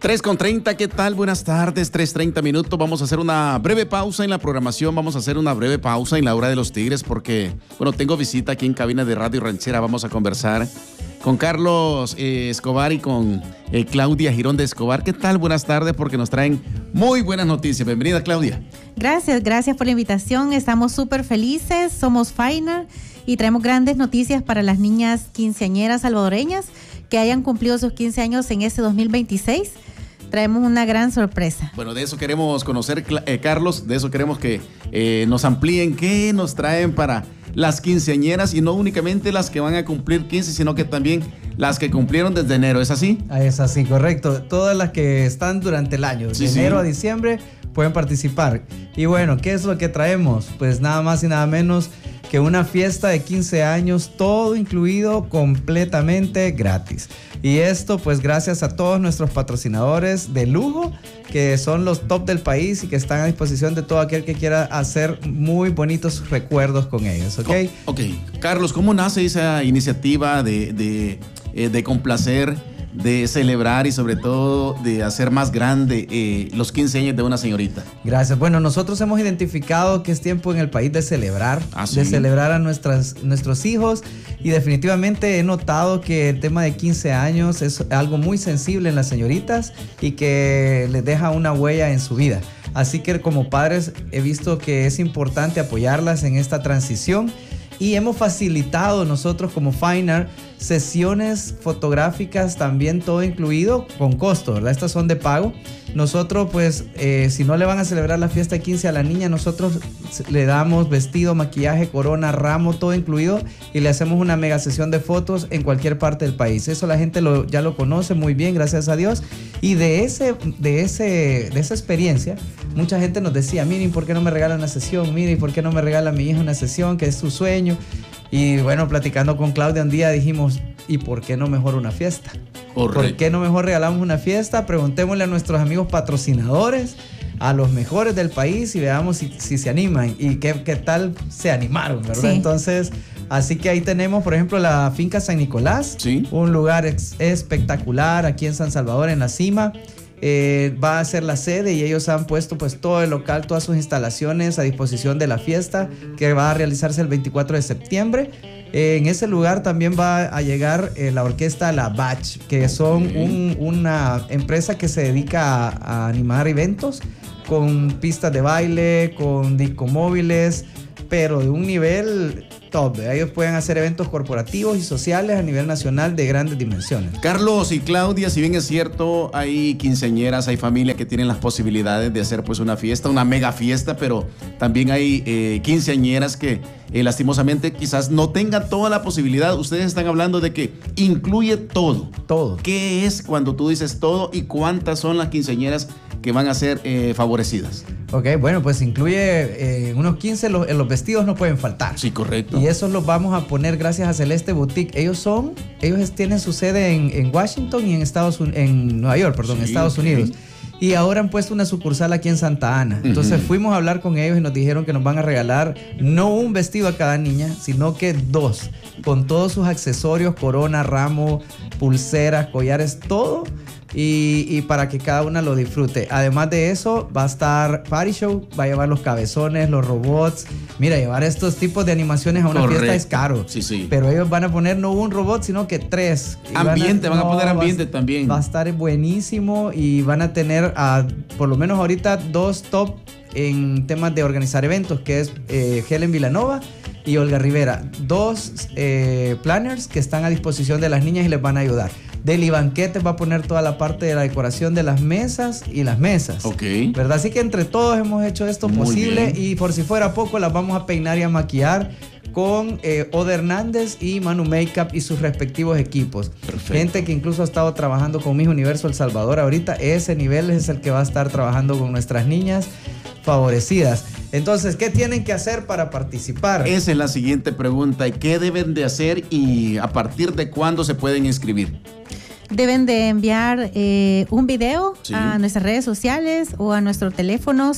3:30, ¿qué tal? Buenas tardes, 3:30 minutos. Vamos a hacer una breve pausa en la programación. Vamos a hacer una breve pausa en la hora de los Tigres porque, bueno, tengo visita aquí en cabina de Radio Ranchera. Vamos a conversar con Carlos Escobar y con Claudia Girón de Escobar. ¿Qué tal? Buenas tardes, porque nos traen muy buenas noticias. Bienvenida, Claudia. Gracias por la invitación. Estamos súper felices. Somos Fainar y traemos grandes noticias para las niñas quinceañeras salvadoreñas que hayan cumplido sus 15 años en este 2026. Traemos una gran sorpresa. Bueno, de eso queremos conocer, Carlos, de eso queremos que nos amplíen qué nos traen para las quinceañeras y no únicamente las que van a cumplir 15, sino que también las que cumplieron desde enero, ¿es así? Es así, correcto. Todas las que están durante el año, de enero a diciembre, pueden participar. Y bueno, ¿qué es lo que traemos? Pues nada más y nada menos que una fiesta de 15 años, todo incluido, completamente gratis. Y esto pues gracias a todos nuestros patrocinadores de lujo, que son los top del país y que están a disposición de todo aquel que quiera hacer muy bonitos recuerdos con ellos, ¿ok? Ok. Carlos, ¿cómo nace esa iniciativa de complacer, de celebrar y sobre todo de hacer más grande los 15 años de una señorita? Gracias. Bueno, nosotros hemos identificado que es tiempo en el país de celebrar, de celebrar a nuestros hijos, y definitivamente he notado que el tema de 15 años es algo muy sensible en las señoritas y que les deja una huella en su vida. Así que como padres he visto que es importante apoyarlas en esta transición. Y hemos facilitado nosotros como Fainar sesiones fotográficas también, todo incluido con costo, ¿verdad? Estas son de pago. Nosotros pues si no le van a celebrar la fiesta de 15 a la niña, nosotros le damos vestido, maquillaje, corona, ramo, todo incluido, y le hacemos una mega sesión de fotos en cualquier parte del país. Eso la gente ya lo conoce muy bien, gracias a Dios. Y de esa experiencia, mucha gente nos decía, miren, ¿por qué no me regala una sesión? Miren, ¿por qué no me regala a mi hija una sesión? Que es su sueño. Y bueno, platicando con Claudia un día dijimos, ¿y por qué no mejor una fiesta? Correcto. ¿Por qué no mejor regalamos una fiesta? Preguntémosle a nuestros amigos patrocinadores, a los mejores del país, y veamos si se animan y qué tal se animaron, ¿verdad? Sí. Entonces, así que ahí tenemos, por ejemplo, la finca San Nicolás, ¿sí? Un lugar espectacular aquí en San Salvador, en la cima. Va a ser la sede y ellos han puesto pues todo el local, todas sus instalaciones a disposición de la fiesta que va a realizarse el 24 de septiembre. En ese lugar también va a llegar la orquesta La Bach, que son una empresa que se dedica a animar eventos con pistas de baile, con discomóviles, pero de un nivel top. Ellos pueden hacer eventos corporativos y sociales a nivel nacional de grandes dimensiones. Carlos y Claudia, si bien es cierto, hay quinceañeras, hay familias que tienen las posibilidades de hacer pues una fiesta, una mega fiesta, pero también hay quinceañeras que lastimosamente quizás no tengan toda la posibilidad. Ustedes están hablando de que incluye todo. Todo. ¿Qué es cuando tú dices todo y cuántas son las quinceañeras que van a ser favorecidas? Ok, bueno, pues incluye unos 15, los vestidos no pueden faltar. Sí, correcto. Y esos los vamos a poner gracias a Celeste Boutique. Ellos tienen su sede en Washington y en Nueva York, perdón, en Estados Unidos. Y ahora han puesto una sucursal aquí en Santa Ana. Entonces fuimos a hablar con ellos y nos dijeron que nos van a regalar no un vestido a cada niña, sino que 2, con todos sus accesorios, corona, ramo, pulseras, collares, todo. Y para que cada una lo disfrute. Además de eso, va a estar Party Show, va a llevar los cabezones, los robots. Mira, llevar estos tipos de animaciones a una fiesta es caro. Sí, sí. Pero ellos van a poner no un robot, sino que 3. Van a poner ambiente también. Va a estar buenísimo y van a tener por lo menos ahorita 2 top en temas de organizar eventos, que es Helen Villanova y Olga Rivera. 2 planners que están a disposición de las niñas y les van a ayudar. Deli Banquetes va a poner toda la parte de la decoración de las mesas y las mesas. Ok. ¿Verdad? Así que entre todos hemos hecho esto posible. Y por si fuera poco, las vamos a peinar y a maquillar con Ode Hernández y Manu Makeup y sus respectivos equipos. Perfecto. Gente que incluso ha estado trabajando con Miss Universo El Salvador ahorita. Ese nivel es el que va a estar trabajando con nuestras niñas favorecidas. Entonces, ¿qué tienen que hacer para participar? Esa es la siguiente pregunta. ¿Qué deben de hacer y a partir de cuándo se pueden inscribir? Deben de enviar un video a nuestras redes sociales o a nuestro teléfono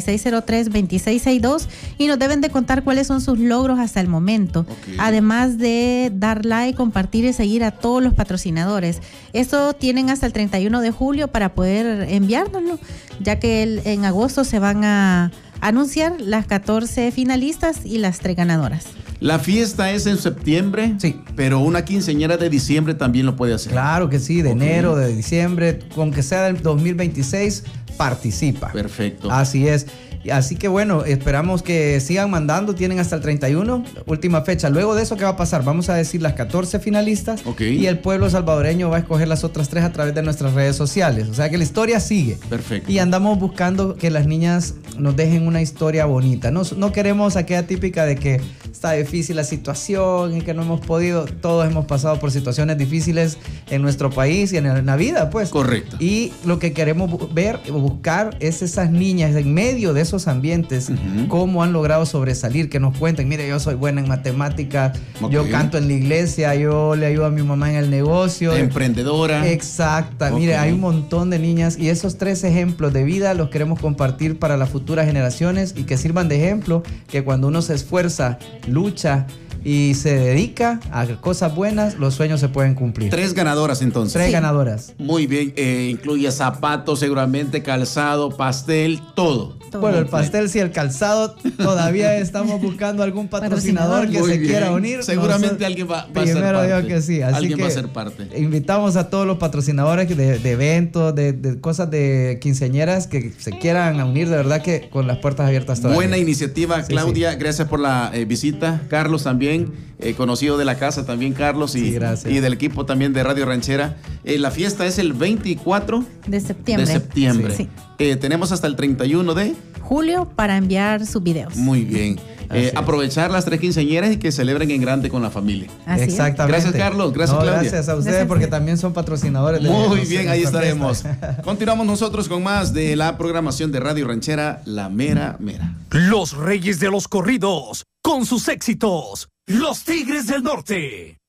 7603-2662 y nos deben de contar cuáles son sus logros hasta el momento. Además de dar like, compartir y seguir a todos los patrocinadores. Eso tienen hasta el 31 de julio para poder enviárnoslo, ya que en agosto se van a anunciar las 14 finalistas y las 3 ganadoras. La fiesta es en septiembre, pero una quinceañera de diciembre también lo puede hacer. Claro que sí, de enero, de diciembre, aunque sea del 2026, participa. Perfecto. Así es. Así que bueno, esperamos que sigan mandando, tienen hasta el 31, última fecha. Luego de eso, ¿qué va a pasar? Vamos a decir las 14 finalistas y el pueblo salvadoreño va a escoger las otras 3 a través de nuestras redes sociales. O sea que la historia sigue. Perfecto. Y andamos buscando que las niñas nos dejen una historia bonita. No queremos aquella típica de que está difícil la situación y que no hemos podido. Todos hemos pasado por situaciones difíciles en nuestro país y en la vida, pues. Correcto. Y lo que queremos ver o buscar es esas niñas en medio de esos ambientes, cómo han logrado sobresalir, que nos cuenten, mire, yo soy buena en matemáticas, yo canto en la iglesia, yo le ayudo a mi mamá en el negocio. Emprendedora. Exacta, mire, hay un montón de niñas y esos 3 ejemplos de vida los queremos compartir para las futuras generaciones y que sirvan de ejemplo, que cuando uno se esfuerza, lucha y se dedica a cosas buenas, los sueños se pueden cumplir. 3 ganadoras entonces. 3 ganadoras. Muy bien, incluye zapatos, seguramente, calzado, pastel, todo. Bueno, el pastel sí, el calzado, todavía estamos buscando algún patrocinador que se quiera unir. Seguramente alguien va a ser parte. Primero digo que sí. Así alguien que va a ser parte. Invitamos a todos los patrocinadores de eventos, de cosas de quinceañeras que se quieran unir, de verdad que con las puertas abiertas todavía. Buena iniciativa, Claudia. Gracias por la visita. Carlos también, conocido de la casa también, Carlos, y del equipo también de Radio Ranchera. La fiesta es el 24 de septiembre. Tenemos hasta el 31 de julio para enviar sus videos. Muy bien. Aprovechar las 3 quinceañeras y que celebren en grande con la familia. Así exactamente. Gracias, Carlos. Gracias, Claudia. Gracias a ustedes porque también son patrocinadores. Muy bien, ahí estaremos. Continuamos nosotros con más de la programación de Radio Ranchera, La Mera Mera. Los Reyes de los Corridos, con sus éxitos, los Tigres del Norte.